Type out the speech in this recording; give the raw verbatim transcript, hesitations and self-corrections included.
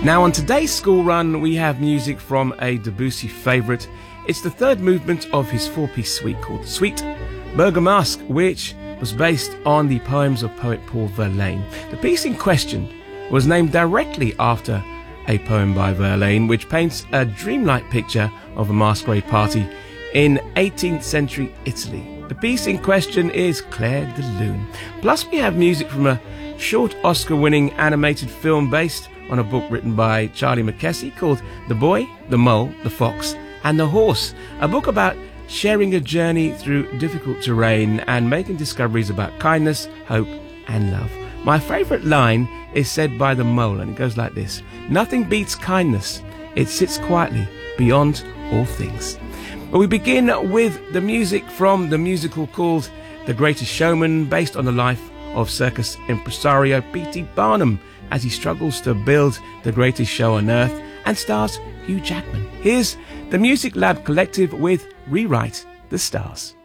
Now on today's school run we have music from a Debussy favourite. It's the third movement of his four-piece suite called Suite Bergamasque, which was based on the poems of poet Paul Verlaine. The piece in question was named directly after a poem by Verlaine, which paints a dreamlike picture of a masquerade party in eighteenth century Italy. The piece in question is Claire de Lune. Plus we have music from a short Oscar-winning animated film based on a book written by Charlie Mackesy called The Boy, the Mole, the Fox and the Horse, a book about sharing a journey through difficult terrain and making discoveries about kindness, hope and love. My favourite line is said by the mole, and it goes like this: "Nothing beats kindness. It sits quietly beyond all things." Well, we begin with the music from the musical called The Greatest Showman, based on the life of circus impresario P T Barnum as he struggles to build the greatest show on earth, and stars Hugh Jackman. Here's the Music Lab Collective with Rewrite the Stars.